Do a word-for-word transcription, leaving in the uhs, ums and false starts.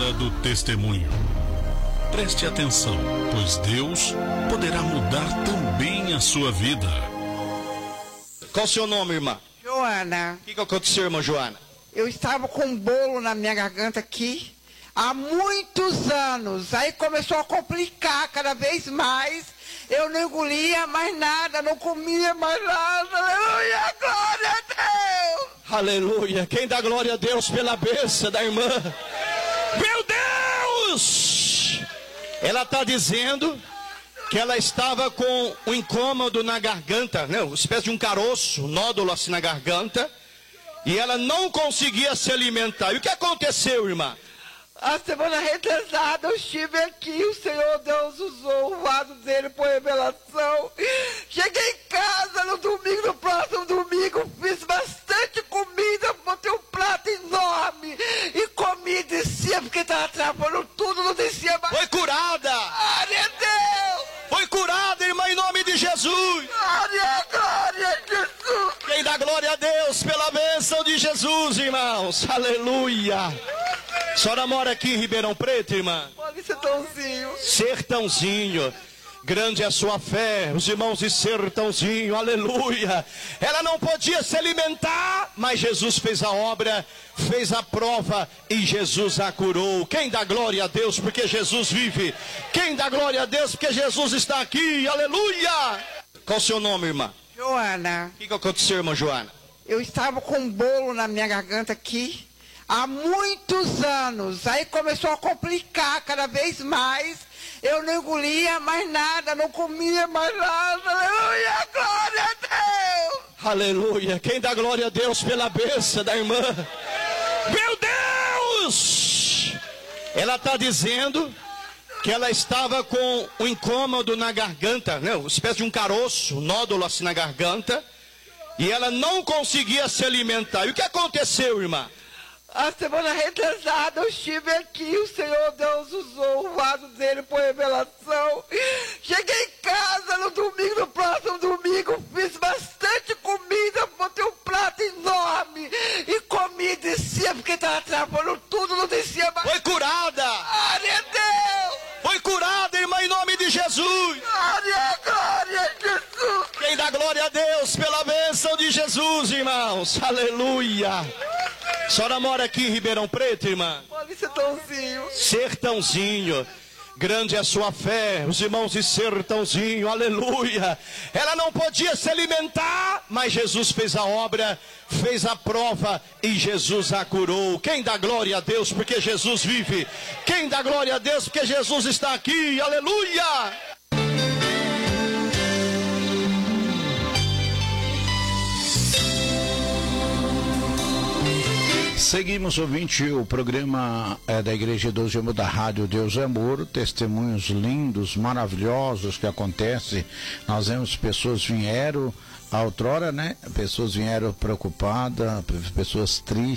hora do testemunho. Preste atenção, pois Deus poderá mudar também a sua vida. Qual o seu nome, irmã? Joana. O que, que aconteceu, irmã Joana? Eu estava com um bolo na minha garganta aqui há muitos anos. Aí começou a complicar cada vez mais. Eu não engolia mais nada, não comia mais nada. Aleluia, glória a Deus! Aleluia. Quem dá glória a Deus pela bênção da irmã? Meu Deus! Ela está dizendo que ela estava com um incômodo na garganta, né? Uma espécie de um caroço, um nódulo assim na garganta. E ela não conseguia se alimentar. E o que aconteceu, irmã? A semana retrasada eu estive aqui, o Senhor Deus usou o vaso dele por revelação. Cheguei em casa no domingo, no próximo domingo, fiz bastante comida, botei um prato enorme e comi, descia, porque estava travando tudo, não descia mais. Foi curada! Glória a Deus! Foi curada, irmã, em nome de Jesus! Glória, glória a Jesus! Quem dá glória a Deus pela bênção de Jesus, irmãos? Aleluia! A senhora mora aqui em Ribeirão Preto, irmã? Mora em Sertãozinho. Sertãozinho. Grande é a sua fé, os irmãos de Sertãozinho, aleluia. Ela não podia se alimentar, mas Jesus fez a obra, fez a prova e Jesus a curou. Quem dá glória a Deus porque Jesus vive? Quem dá glória a Deus porque Jesus está aqui, aleluia. Qual o seu nome, irmã? Joana. O que, que aconteceu, irmã Joana? Eu estava com um bolo na minha garganta aqui há muitos anos. Aí começou a complicar cada vez mais. Eu não engolia mais nada, não comia mais nada. Aleluia, glória a Deus! Aleluia. Quem dá glória a Deus pela bênção da irmã? Meu Deus! Ela está dizendo que ela estava com um incômodo na garganta, né? Uma espécie de um caroço, um nódulo assim na garganta. E ela não conseguia se alimentar. E o que aconteceu, irmã? A semana retrasada eu estive aqui, o Senhor Deus usou o vaso dele por revelação. Cheguei em casa no domingo, no próximo domingo, fiz bastante comida, botei um prato enorme e comi, descia, porque estava travando tudo, não descia mais. Foi curada! Glória a Deus! Foi curada, irmã, em nome de Jesus! Glória, glória a Jesus! Quem dá glória a Deus pela bênção de Jesus, irmãos? Aleluia! A senhora mora aqui em Ribeirão Preto, irmã? Mora em Sertãozinho. Sertãozinho. Grande é a sua fé, os irmãos de Sertãozinho, aleluia. Ela não podia se alimentar, mas Jesus fez a obra, fez a prova e Jesus a curou. Quem dá glória a Deus porque Jesus vive? Quem dá glória a Deus porque Jesus está aqui, aleluia. Seguimos, ouvinte, o programa é, da Igreja doze Anos da Rádio Deus é Amor, testemunhos lindos, maravilhosos que acontecem. Nós vemos pessoas vieram, a outrora, né? Pessoas vieram preocupadas, pessoas tristes.